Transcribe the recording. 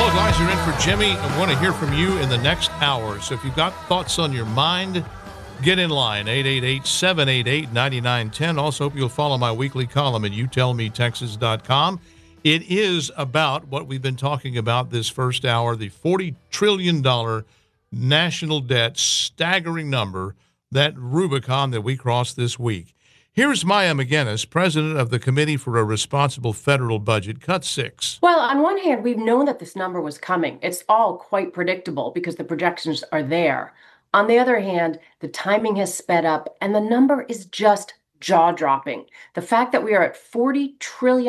Guys, you're in for Jimmy. I want to hear from you in the next hour. So if you've got thoughts on your mind, get in line, 888-788-9910. Also, hope you'll follow my weekly column at youtellmetexas.com. It is about what we've been talking about this first hour, the $40 trillion national debt, staggering number, that Rubicon that we crossed this week. Here's Maya McGinnis, president of the Committee for a Responsible Federal Budget, Cut 6. Well, on one hand, we've known that this number was coming. It's all quite predictable because the projections are there. On the other hand, the timing has sped up and the number is just jaw-dropping. The fact that we are at $40 trillion